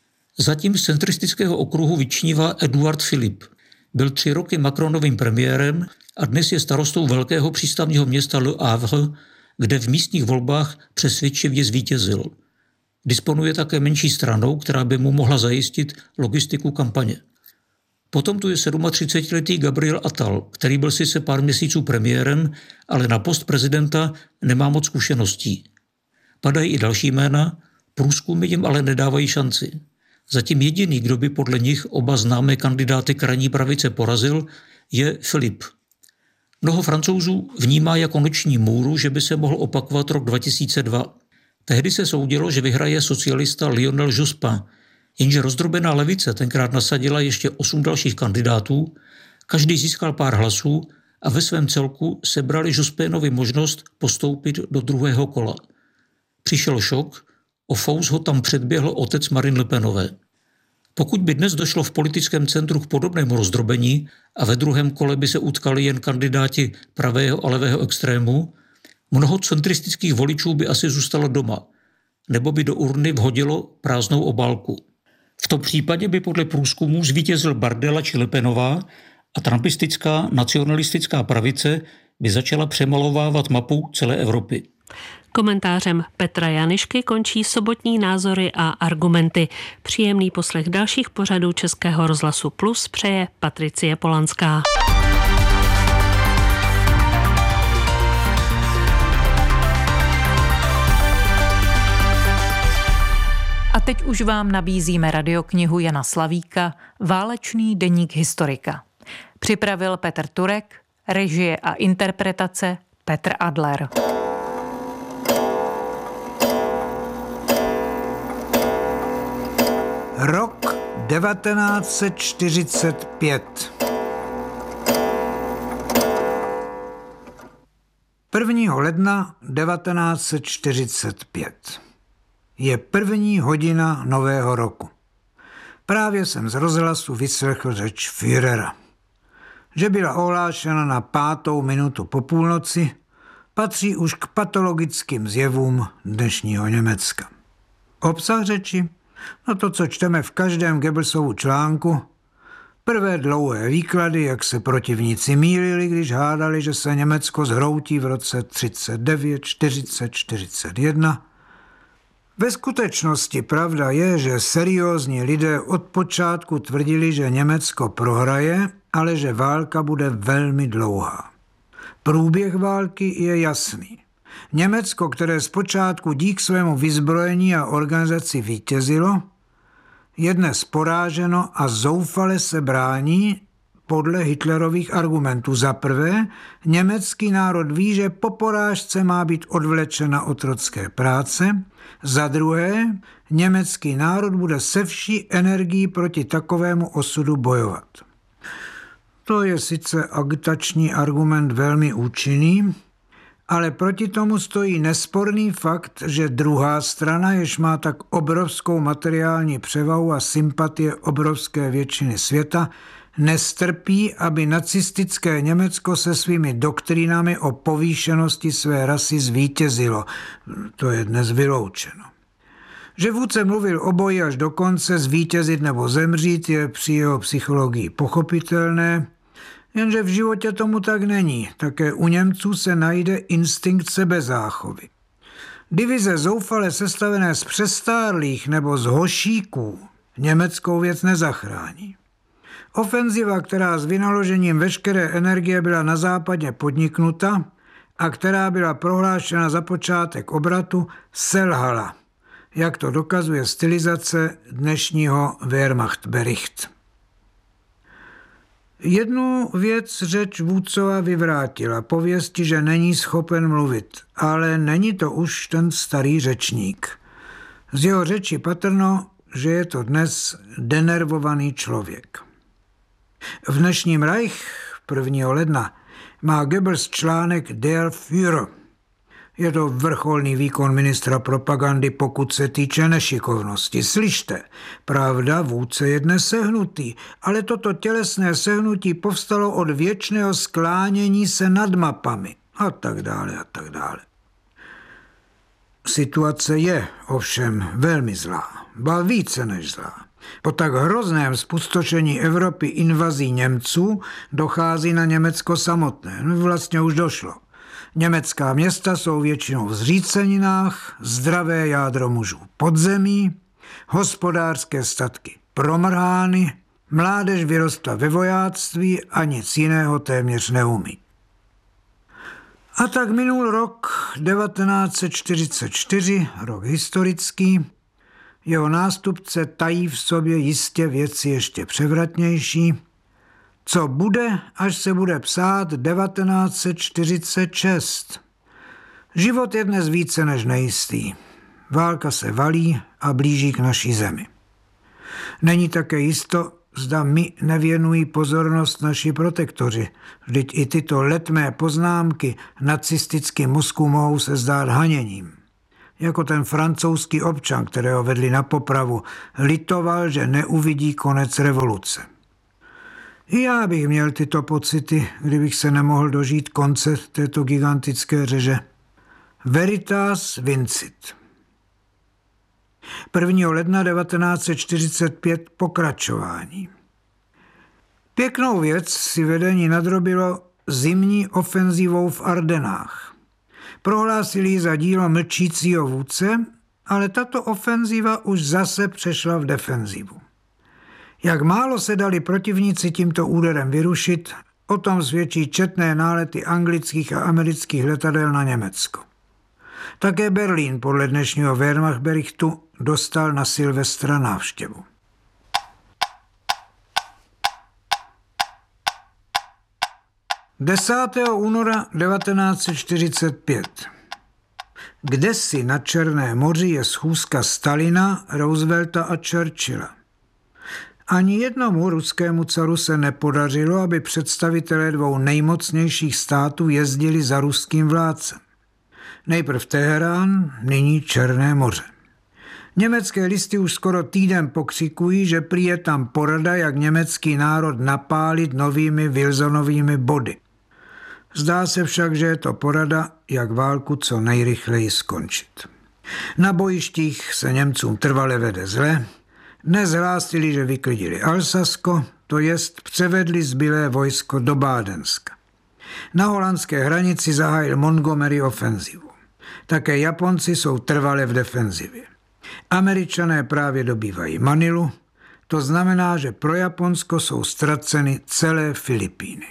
Zatím z centristického okruhu vyčnívá Edouard Philippe. Byl tři roky Macronovým premiérem a dnes je starostou velkého přístavního města Le Havre, kde v místních volbách přesvědčivě zvítězil. Disponuje také menší stranou, která by mu mohla zajistit logistiku kampaně. Potom tu je třicetisedmiletý Gabriel Attal, který byl sice pár měsíců premiérem, ale na post prezidenta nemá moc zkušeností. Padají i další jména, průzkumy jim ale nedávají šanci. Zatím jediný, kdo by podle nich oba známé kandidáty krajní pravice porazil, je Filip. Mnoho Francouzů vnímá jako noční můru, že by se mohl opakovat rok dva tisíce dva. Tehdy se soudilo, že vyhraje socialista Lionel Jospin, jenže rozdrobená levice tenkrát nasadila ještě osm dalších kandidátů, každý získal pár hlasů a ve svém celku sebrali Jospinovi možnost postoupit do druhého kola. Přišel šok, o fous ho tam předběhl otec Marine Le Penové. Pokud by dnes došlo v politickém centru k podobnému rozdrobení a ve druhém kole by se utkali jen kandidáti pravého a levého extrému, mnoho centristických voličů by asi zůstalo doma, nebo by do urny vhodilo prázdnou obálku. V tom případě by podle průzkumů zvítězil Bardella či Le Penová a trumpistická nacionalistická pravice by začala přemalovávat mapu celé Evropy. Komentářem Petra Janišky končí sobotní názory a argumenty. Příjemný poslech dalších pořadů Českého rozhlasu Plus přeje Patricie Polanská. A teď už vám nabízíme radioknihu Jana Slavíka Válečný deník historika. Připravil Petr Turek, režie a interpretace Petr Adler. Rok devatenáct set čtyřicet pět. prvního ledna devatenáct set čtyřicet pět. Je první hodina nového roku. Právě jsem z rozhlasu vyslechl řeč Führera. Že byla ohlášena na pátou minutu po půlnoci, patří už k patologickým zjevům dnešního Německa. Obsah řeči? No to, co čteme v každém Goebbelsovu článku. Prvé dlouhé výklady, jak se protivníci mýlili, když hádali, že se Německo zhroutí v roce třicet devět, čtyřicet, čtyřicet jedna. Ve skutečnosti pravda je, že seriózní lidé od počátku tvrdili, že Německo prohraje, ale že válka bude velmi dlouhá. Průběh války je jasný. Německo, které zpočátku dík svému vyzbrojení a organizaci vítězilo, je dnes poráženo a zoufale se brání podle Hitlerových argumentů. Za prvé, německý národ ví, že po porážce má být odvlečena otrocké práce. Za druhé, německý národ bude se vší energií proti takovému osudu bojovat. To je sice agitační argument velmi účinný, ale proti tomu stojí nesporný fakt, že druhá strana, jež má tak obrovskou materiální převahu a sympatie obrovské většiny světa, nestrpí, aby nacistické Německo se svými doktrínami o povýšenosti své rasy zvítězilo. To je dnes vyloučeno. Že vůdce mluvil o boji až do konce, zvítězit nebo zemřít, je při jeho psychologii pochopitelné, jenže v životě tomu tak není. Také u Němců se najde instinkt sebezáchovy. Divize zoufale sestavené z přestárlých nebo z hošíků německou věc nezachrání. Ofenziva, která s vynaložením veškeré energie byla na západě podniknuta a která byla prohlášena za počátek obratu, selhala, jak to dokazuje stylizace dnešního Wehrmachtbericht. Jednu věc řeč Vůdcova vyvrátila, pověsti, že není schopen mluvit, ale není to už ten starý řečník. Z jeho řeči patrno, že je to dnes denervovaný člověk. V dnešním Reich prvního ledna má Goebbels článek Der Führer. Je to vrcholný výkon ministra propagandy, pokud se týče nešikovnosti. Slyšte, pravda, vůdce je dnes sehnutý, ale toto tělesné sehnutí povstalo od věčného sklánění se nad mapami a tak dále a tak dále. Situace je ovšem velmi zlá, ba více než zlá. Po tak hrozném spustošení Evropy invazí Němců dochází na Německo samotné. No, vlastně už došlo. Německá města jsou většinou v zříceninách, zdravé jádro mužů podzemí, hospodářské statky promrhány, mládež vyrostla ve vojáctví a nic jiného téměř neumí. A tak minul rok devatenáct set čtyřicet čtyři, rok historický, Jeho nástupce tají v sobě jistě věci ještě převratnější. Co bude, až se bude psát devatenáct set čtyřicet šest? Život je dnes více než nejistý. Válka se valí a blíží k naší zemi. Není také jisto, zda mi nevěnují pozornost naši protektoři. Vždyť i tyto letmé poznámky nacistickým mozku mohou se zdát haněním. Jako ten francouzský občan, kterého vedli na popravu, litoval, že neuvidí konec revoluce. I já bych měl tyto pocity, kdybych se nemohl dožít konce této gigantické řeže. Veritas vincit. prvního ledna devatenáct set čtyřicet pět pokračování. Pěknou věc si vedení nadrobilo zimní ofenzivou v Ardenách. Prohlásili ji za dílo mlčícího vůdce, ale tato ofenziva už zase přešla v defenzivu. Jak málo se dali protivníci tímto úderem vyrušit, o tom svědčí četné nálety anglických a amerických letadel na Německo. Také Berlín podle dnešního Wehrmachberichtu dostal na Silvestra návštěvu. desátého února devatenáct set čtyřicet pět. Kdesi na Černém moři je schůzka Stalina, Roosevelta a Churchilla. Ani jednomu ruskému caru se nepodařilo, aby představitelé dvou nejmocnějších států jezdili za ruským vládcem. Nejprv Teherán, nyní Černé moře. Německé listy už skoro týden pokřikují, že prý je tam porada, jak německý národ napálit novými Wilsonovými body. Zdá se však, že je to porada, jak válku co nejrychleji skončit. Na bojištích se Němcům trvale vede zle. Dnes hlásili, že vyklidili Alsasko, to jest převedli zbylé vojsko do Bádenska. Na holandské hranici zahájil Montgomery ofenzivu. Také Japonci jsou trvale v defenzivě. Američané právě dobývají Manilu, to znamená, že pro Japonsko jsou ztraceny celé Filipíny.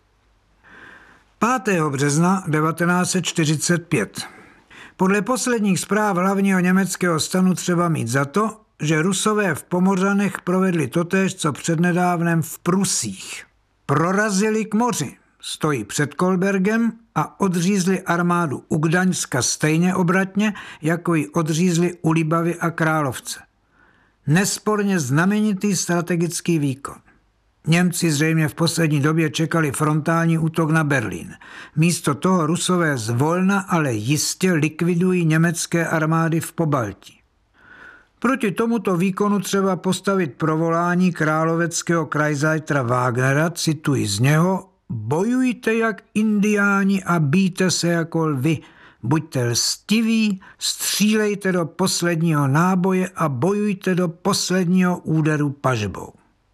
pátého března devatenáct set čtyřicet pět. Podle posledních zpráv hlavního německého stanu třeba mít za to, že Rusové v Pomořanech provedli totéž, co přednedávnem v Prusích. Prorazili k moři, stojí před Kolbergem a odřízli armádu u Gdaňska stejně obratně, jako ji odřízli u Libavy a Královce. Nesporně znamenitý strategický výkon. Němci zřejmě v poslední době čekali frontální útok na Berlín. Místo toho Rusové zvolna, ale jistě likvidují německé armády v Pobaltí. Proti tomuto výkonu třeba postavit provolání královeckého krajzajtra Wagnera, cituji z něho: bojujte jak indiáni a bijte se jako lvy. Buďte lstiví, střílejte do posledního náboje a bojujte do posledního úderu pažbou.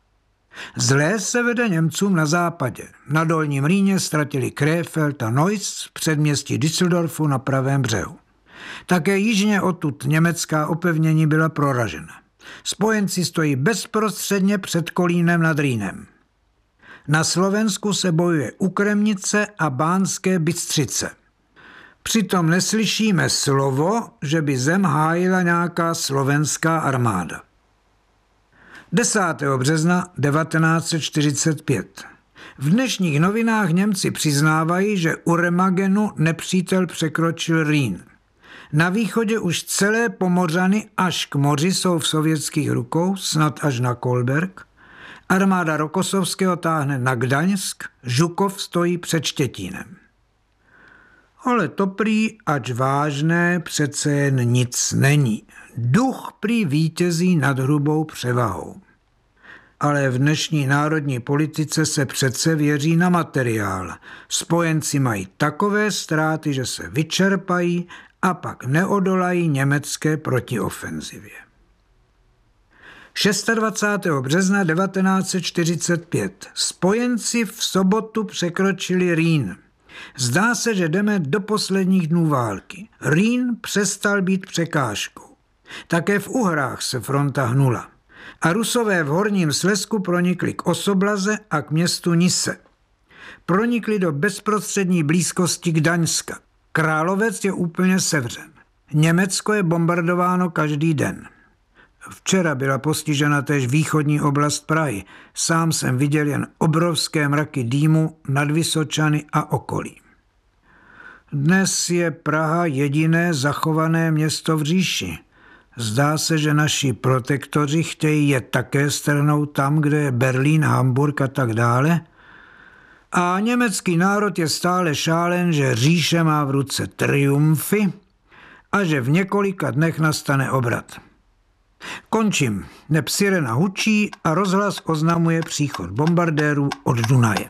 Zlé se vede Němcům na západě. Na Dolním Rýně ztratili Krefeld a Neuss v předměstí Düsseldorfu na pravém břehu. Také jižně odtud německá opevnění byla proražena. Spojenci stojí bezprostředně před Kolínem nad Rýnem. Na Slovensku se bojuje u Kremnice a Bánské Bystřice. Přitom neslyšíme slovo, že by zem hájila nějaká slovenská armáda. desátého března devatenáct set čtyřicet pět. V dnešních novinách Němci přiznávají, že u Remagenu nepřítel překročil Rýn. Na východě už celé Pomořany až k moři jsou v sovětských rukou, snad až na Kolberg. Armáda Rokosovského táhne na Gdaňsk, Žukov stojí před Štětínem. Ale to prý, ač vážné, přece jen nic není. Duch prý vítězí nad hrubou převahou. Ale v dnešní národní politice se přece věří na materiál. Spojenci mají takové ztráty, že se vyčerpají a pak neodolají německé protiofenzivě. dvacátého šestého března devatenáct set čtyřicet pět. Spojenci v sobotu překročili Rýn. Zdá se, že jdeme do posledních dnů války. Rýn přestal být překážkou. Také v Uhrách se fronta hnula. A Rusové v Horním Slezsku pronikli k Osoblaze a k městu Nise. Pronikli do bezprostřední blízkosti Gdaňska. Královec je úplně sevřen. Německo je bombardováno každý den. Včera byla postižena též východní oblast Prahy. Sám jsem viděl jen obrovské mraky dýmu nad Vysočany a okolí. Dnes je Praha jediné zachované město v říši. Zdá se, že naši protektoři chtějí je také strhnout tam, kde je Berlín, Hamburg a tak dále. A německý národ je stále šálen, že říše má v ruce triumfy a že v několika dnech nastane obrat. Končím. Neb sirena hučí a rozhlas oznamuje příchod bombardérů od Dunaje.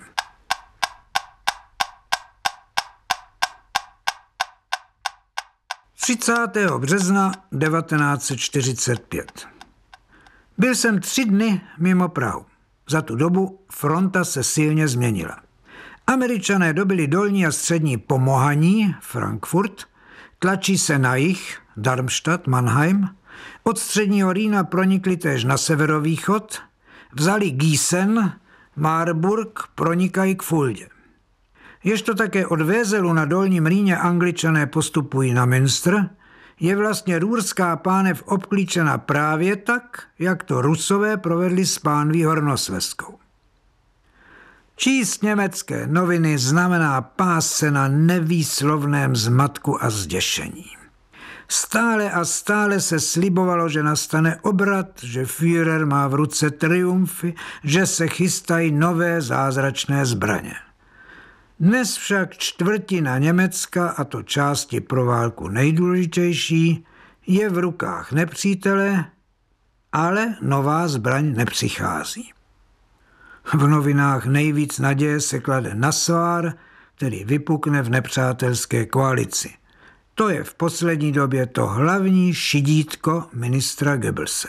třicátého března devatenáct set čtyřicet pět. Byl jsem tři dny mimo Prahu. Za tu dobu fronta se silně změnila. Američané dobyli dolní a střední Pomohaní, Frankfurt, tlačí se na jih, Darmstadt, Mannheim, od středního Rýna pronikli též na severovýchod, vzali Gießen, Marburg, pronikají k Fuldě. Ježto také od Vézelu na dolním Rýně Angličané postupují na Münster, je vlastně Růrská pánev obklíčena právě tak, jak to Rusové provedli s pánví Hornoslezskou. Číst německé noviny znamená pás se na nevýslovném zmatku a zděšení. Stále a stále se slibovalo, že nastane obrat, že Führer má v ruce triumfy, že se chystají nové zázračné zbraně. Dnes však čtvrtina Německa, a to části pro válku nejdůležitější, je v rukách nepřítele, ale nová zbraň nepřichází. V novinách nejvíc naděje se klade na Saar, který vypukne v nepřátelské koalici. To je v poslední době to hlavní šidítko ministra Goebbelse.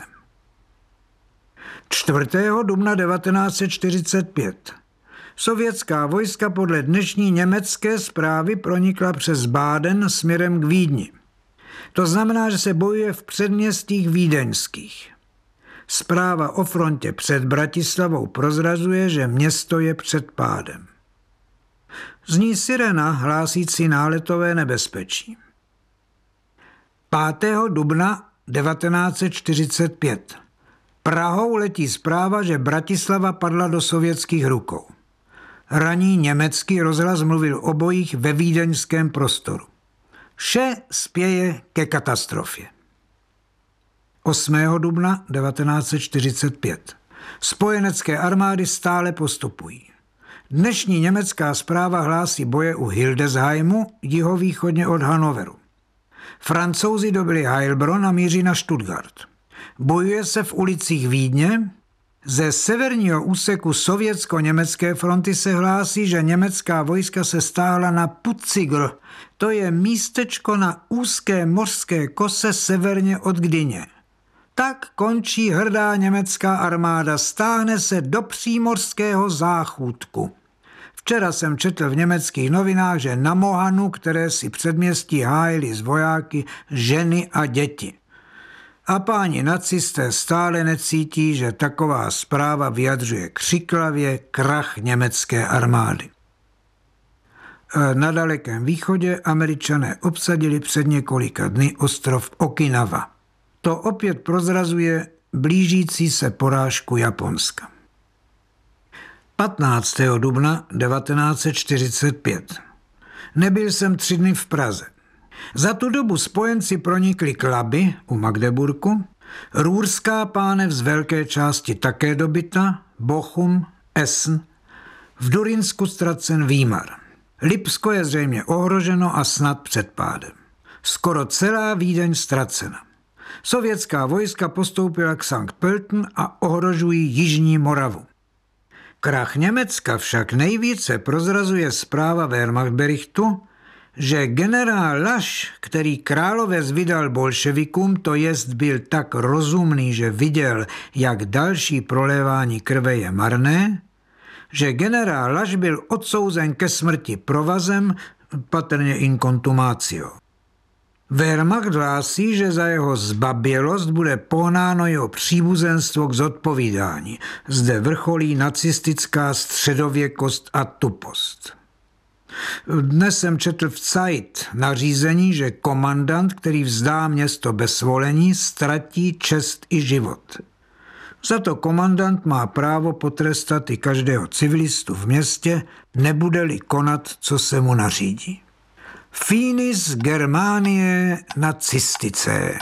čtvrtého dubna devatenáct set čtyřicet pět. Sovětská vojska podle dnešní německé zprávy pronikla přes Báden směrem k Vídni. To znamená, že se bojuje v předměstích vídeňských. Zpráva o frontě před Bratislavou prozrazuje, že město je před pádem. Zní sirena hlásící náletové nebezpečí. pátého dubna devatenáct set čtyřicet pět. Prahou letí zpráva, že Bratislava padla do sovětských rukou. Raní německý rozhlas mluvil o bojích ve vídeňském prostoru. Vše spěje ke katastrofě. osmého dubna devatenáct set čtyřicet pět. Spojenecké armády stále postupují. Dnešní německá zpráva hlásí boje u Hildesheimu, jihovýchodně od Hannoveru. Francouzi dobili Heilbronn a míří na Stuttgart. Bojuje se v ulicích Vídně. Ze severního úseku sovětsko-německé fronty se hlásí, že německá vojska se stáhla na Putzigr. To je místečko na úzké mořské kose severně od Gdyně. Tak končí hrdá německá armáda, stáhne se do přímořského záchůdku. Včera jsem četl v německých novinách, že na Mohanu, které si předměstí hájili z vojáky, ženy a děti. A páni nacisté stále necítí, že taková zpráva vyjadřuje křiklavě krach německé armády. Na dalekém východě Američané obsadili před několika dny ostrov Okinawa. To opět prozrazuje blížící se porážku Japonska. patnáctého dubna devatenáct set čtyřicet pět. Nebyl jsem tři dny v Praze. Za tu dobu spojenci pronikli k Labi u Magdeburku, Růrská pánev z velké části také dobyta, Bochum, Essen, v Durinsku ztracen Výmar. Lipsko je zřejmě ohroženo a snad před pádem. Skoro celá Vídeň ztracena. Sovětská vojska postoupila k Sankt Pölten a ohrožují jižní Moravu. Krach Německa však nejvíce prozrazuje zpráva Wehrmachtberichtu, že generál Lasch, který Královec vydal bolševikům, to jest byl tak rozumný, že viděl, jak další prolévání krve je marné, že generál Lasch byl odsouzen ke smrti provazem, patrně incontumatio. Wehrmacht hlásí, že za jeho zbabělost bude pohnáno jeho příbuzenstvo k zodpovídání. Zde vrcholí nacistická středověkost a tupost. Dnes jsem četl v Zeit nařízení, že komandant, který vzdá město bez svolení, ztratí čest i život. Za to komandant má právo potrestat i každého civilistu v městě, nebude-li konat, co se mu nařídí. Finis Germaniae nacistice.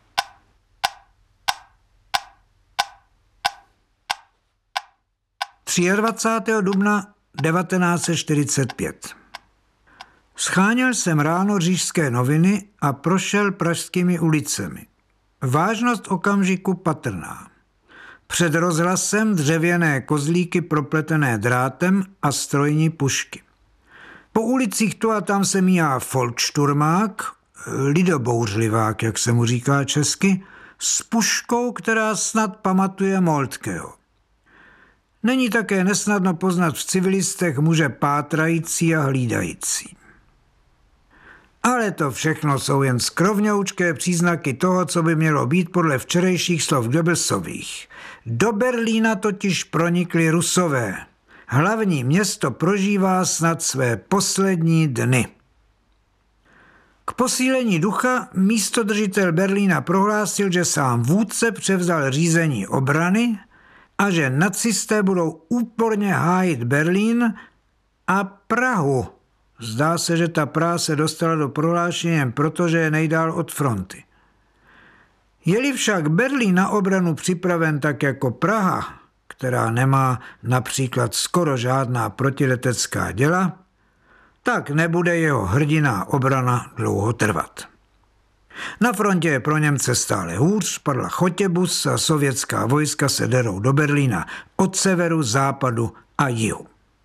dvacátého třetího dubna devatenáct set čtyřicet pět. Scháněl jsem ráno Říšské noviny a prošel pražskými ulicemi. Vážnost okamžiku patrná. Před rozhlasem dřevěné kozlíky propletené drátem a strojní pušky. Po ulicích tu a tam se míjá folkšturmák, lidobouřlivák, jak se mu říká česky, s puškou, která snad pamatuje Moltkého. Není také nesnadno poznat v civilistech muže pátrající a hlídající. Ale to všechno jsou jen skrovňoučké příznaky toho, co by mělo být podle včerejších slov Goebbelsových. Do Berlína totiž pronikli Rusové. Hlavní město prožívá snad své poslední dny. K posílení ducha místodržitel Berlína prohlásil, že sám vůdce převzal řízení obrany a že nacisté budou úporně hájit Berlín a Prahu. Zdá se, že ta Praha se dostala do prohlášení jen proto, že je nejdál od fronty. Je-li však Berlín na obranu připraven tak jako Praha, která nemá například skoro žádná protiletecká děla, tak nebude jeho hrdiná obrana dlouho trvat. Na frontě je pro Němce stále hůř, padla Chotěbus a sovětská vojska se derou do Berlína od severu, západu a jihu.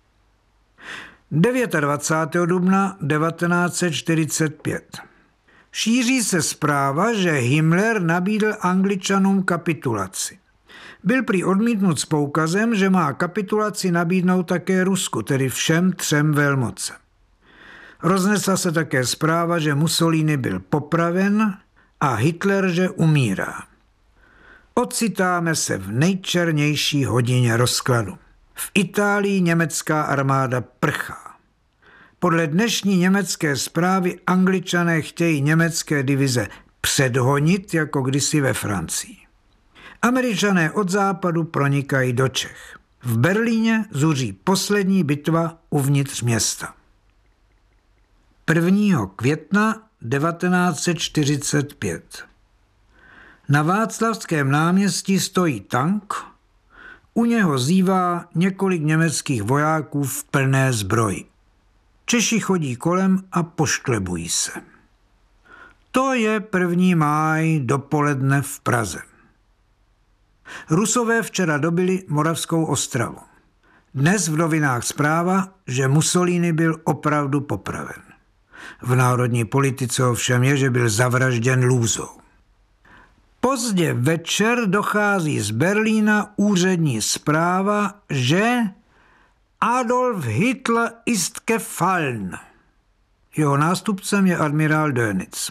dvacátého devátého dubna devatenáct set čtyřicet pět. Šíří se zpráva, že Himmler nabídl Angličanům kapitulaci. Byl prý odmítnut s poukazem, že má kapitulaci nabídnout také Rusku, tedy všem třem velmocem. Roznesla se také zpráva, že Mussolini byl popraven a Hitler, že umírá. Ocitáme se v nejčernější hodině rozkladu. V Itálii německá armáda prchá. Podle dnešní německé zprávy Angličané chtějí německé divize předhonit, jako kdysi ve Francii. Američané od západu pronikají do Čech. V Berlíně zuří poslední bitva uvnitř města. prvního května devatenáct set čtyřicet pět. Na Václavském náměstí stojí tank, u něho zívá několik německých vojáků v plné zbroji. Češi chodí kolem a pošklebují se. To je první máj dopoledne v Praze. Rusové včera dobili Moravskou Ostravu. Dnes v novinách zpráva, že Mussolini byl opravdu popraven. V národní politice ovšem je, že byl zavražděn lůzou. Pozdě večer dochází z Berlína úřední zpráva, že Adolf Hitler ist gefallen. Jeho nástupcem je admirál Dönitz.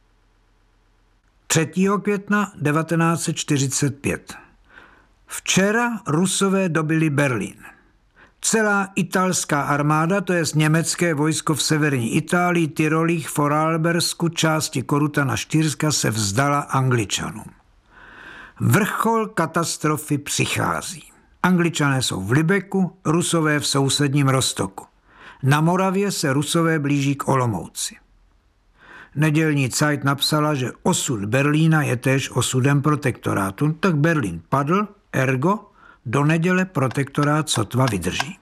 třetího května devatenáct set čtyřicet pět. Včera Rusové dobili Berlín. Celá italská armáda, to jest německé vojsko v severní Itálii, Tyrolích, Vorarlbergsku, části Korutana Štýrska se vzdala Angličanům. Vrchol katastrofy přichází. Angličané jsou v Lübecku, Rusové v sousedním Rostoku. Na Moravě se Rusové blíží k Olomouci. Nedělní Zeit napsala, že osud Berlína je též osudem protektorátu, tak Berlín padl, ergo do neděle protektorát sotva vydrží.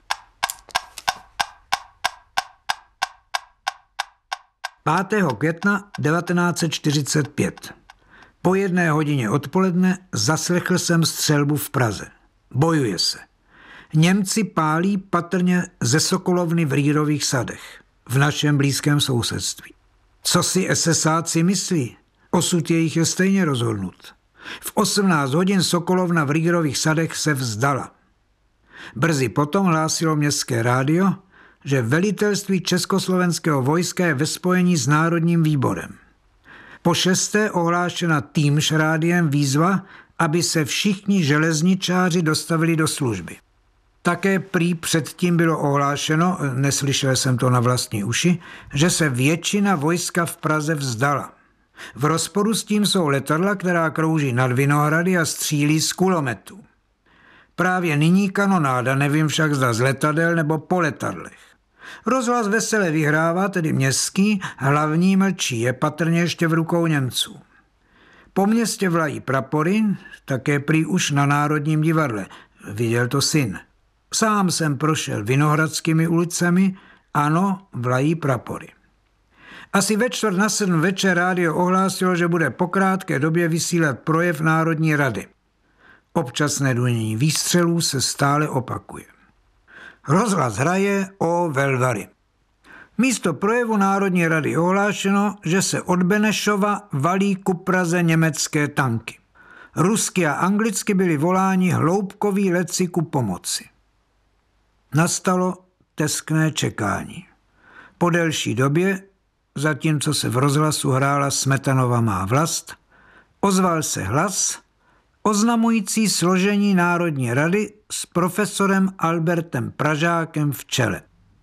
pátého května devatenáct set čtyřicet pět. Po jedné hodině odpoledne zaslechl jsem střelbu v Praze. Bojuje se. Němci pálí patrně ze sokolovny v Rýrových sadech, v našem blízkém sousedství. Co si esesáci myslí? Osud jejich je stejně rozhodnut. V osmnáct hodin sokolovna v Rýrových sadech se vzdala. Brzy potom hlásilo městské rádio, že velitelství československého vojska je ve spojení s Národním výborem. Po šesté ohlášena týmž rádiem výzva, aby se všichni železničáři dostavili do služby. Také prý předtím bylo ohlášeno, neslyšel jsem to na vlastní uši, že se většina vojska v Praze vzdala. V rozporu s tím jsou letadla, která krouží nad Vinohrady a střílí z kulometů. Právě nyní kanonáda, nevím však zda z letadel nebo po letadlech. Rozhlas vesele vyhrává, tedy městský, hlavní mlčí, je patrně ještě v rukou Němců. Po městě vlají prapory, také prý už na Národním divadle. Viděl to syn. Sám jsem prošel Vinohradskými ulicemi, ano, vlají prapory. Asi ve čtvrt na sedm večer rádio ohlásilo, že bude po krátké době vysílat projev Národní rady. Občasné dunění výstřelů se stále opakuje. Rozhlas hraje o Velvary. Místo projevu Národní rady ohlášeno, že se od Benešova valí ku Praze německé tanky. Rusky a anglicky byli voláni hloubkoví letci ku pomoci. Nastalo teskné čekání. Po delší době, zatímco se v rozhlasu hrála Smetanova má vlast, ozval se hlas oznamující složení Národní rady s profesorem Albertem Pražákem v čele.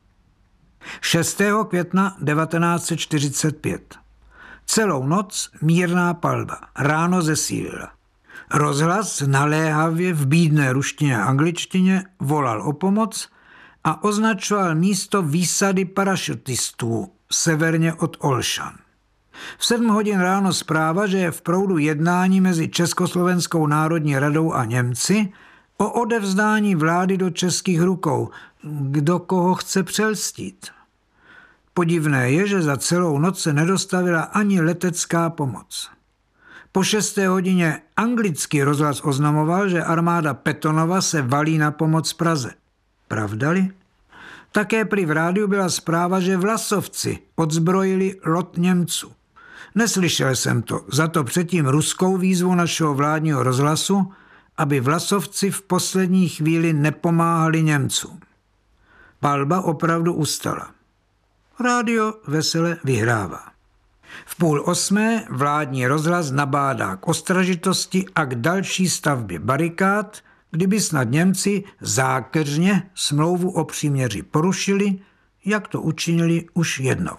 šestého května devatenáct set čtyřicet pět. Celou noc mírná palba, ráno zesílila. Rozhlas naléhavě v bídné ruštině a angličtině volal o pomoc a označoval místo výsady parašutistů severně od Olšan. V sedm hodin ráno zpráva, že je v proudu jednání mezi Československou národní radou a Němci o odevzdání vlády do českých rukou, kdo koho chce přelstít. Podivné je, že za celou noc se nedostavila ani letecká pomoc. Po šesté hodině anglický rozhlas oznamoval, že armáda Petonova se valí na pomoc Praze. Pravda-li? Také prý v rádiu byla zpráva, že Vlasovci odzbrojili lot Němců. Neslyšel jsem to, za to předtím ruskou výzvu našeho vládního rozhlasu, aby Vlasovci v poslední chvíli nepomáhali Němcům. Palba opravdu ustala. Rádio vesele vyhrává. V půl osmé vládní rozhlas nabádá k ostražitosti a k další stavbě barikád, kdyby snad Němci zákeřně smlouvu o příměří porušili, jak to učinili už jednou.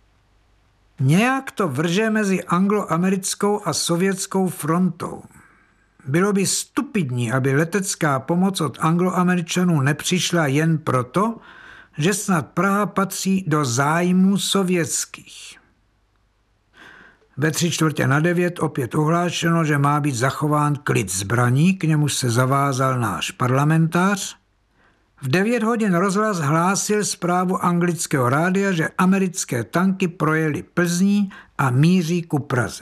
Nějak to vrže mezi angloamerickou a sovětskou frontou. Bylo by stupidní, aby letecká pomoc od angloameričanů nepřišla jen proto, že snad Praha patří do zájmů sovětských. Ve tři čtvrtě na devět opět ohlášeno, že má být zachován klid zbraní, k němuž se zavázal náš parlamentář. V devět hodin rozhlas hlásil zprávu anglického rádia, že americké tanky projeli Plzní a míří ku Praze.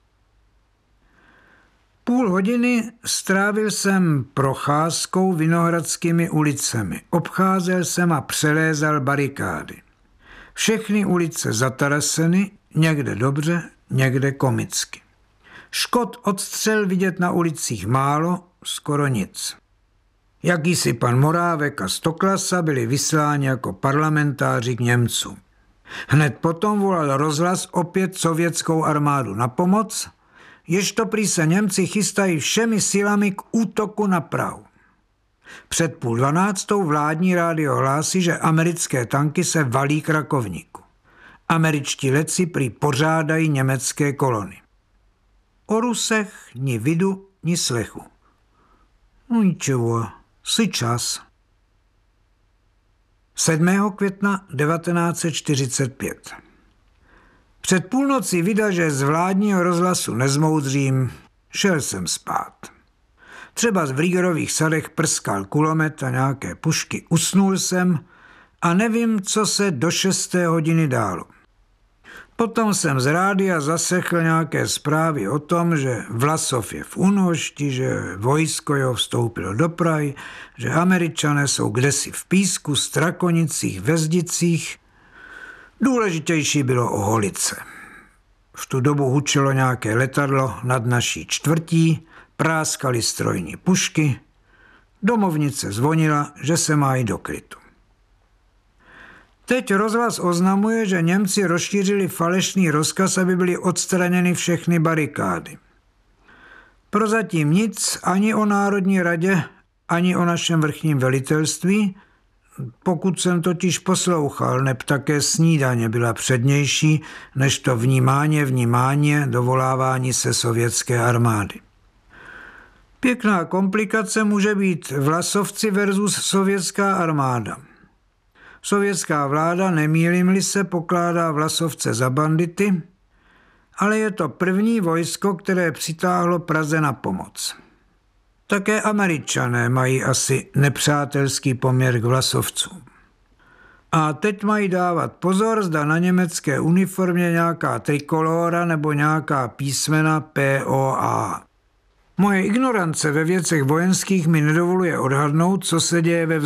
Půl hodiny strávil jsem procházkou Vinohradskými ulicemi. Obcházel jsem a přelézal barikády. Všechny ulice zataraseny, někde dobře, někde komicky. Škod od střel vidět na ulicích málo, skoro nic. Jakýsi pan Morávek a Stoklasa byli vysláni jako parlamentáři k Němcům. Hned potom volal rozhlas opět sovětskou armádu na pomoc, ježto prý se Němci chystají všemi silami k útoku na Prahu. Před půl dvanáctou vládní rádio hlásí, že americké tanky se valí k Rakovníku. Američtí letci prý pořádají německé kolony. O Rusech ni vidu, ni slechu. No ničeho, si čas. sedmého května devatenáct set čtyřicet pět. Před půlnocí vida, že z vládního rozhlasu nezmoudřím, šel jsem spát. Třeba z Vrýgerových sadech prskal kulomet a nějaké pušky. Usnul jsem a nevím, co se do šesté hodiny dálo. Potom jsem z rádia zaslechl nějaké zprávy o tom, že Vlasov je v Únošti, že vojsko jeho vstoupilo do Prahy, že Američané jsou kdesi v Písku, Strakonicích, Vezdicích. Důležitější bylo o Holice. V tu dobu hučelo nějaké letadlo nad naší čtvrtí, práskaly strojní pušky, domovnice zvonila, že se má jít do krytu. Teď rozhlas oznamuje, že Němci rozšířili falešný rozkaz, aby byly odstraněny všechny barikády. Prozatím nic ani o Národní radě, ani o našem vrchním velitelství, pokud jsem totiž poslouchal, neb také snídaně byla přednější než to vnímáně, vnímáně, dovolávání se sovětské armády. Pěkná komplikace může být Vlasovci versus sovětská armáda. Sovětská vláda, nemýlím-li se, pokládá Vlasovce za bandity, ale je to první vojsko, které přitáhlo Praze na pomoc. Také Američané mají asi nepřátelský poměr k Vlasovcům. A teď mají dávat pozor, zda na německé uniformě nějaká trikolóra nebo nějaká písmena P O A. Moje ignorance ve věcech vojenských mi nedovoluje odhadnout, co se děje ve